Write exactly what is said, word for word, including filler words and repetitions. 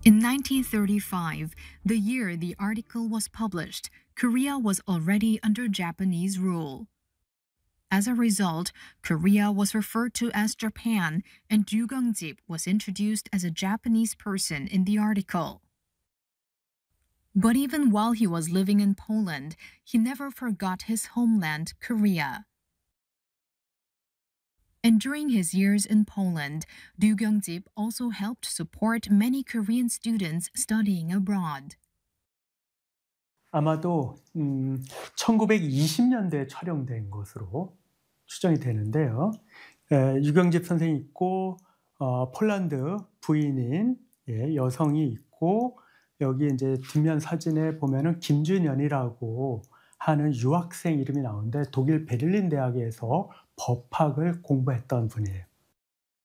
In nineteen thirty-five, the year the article was published, Korea was already under Japanese rule. As a result, Korea was referred to as Japan, and Ryu Geong-jip was introduced as a Japanese person in the article. But even while he was living in Poland, he never forgot his homeland, Korea. And during his years in Poland, Ryu Geong-jip also helped support many Korean students studying abroad. 아마도 음, 천구백이십 년대에 촬영된 것으로 추정이 되는데요. 에, 유경집 선생이 있고 어, 폴란드 부인인 예, 여성이 있고 여기 이제 뒷면 사진에 보면은 김준현이라고 하는 유학생 이름이 나오는데 독일 베를린 대학에서 법학을 공부했던 분이에요.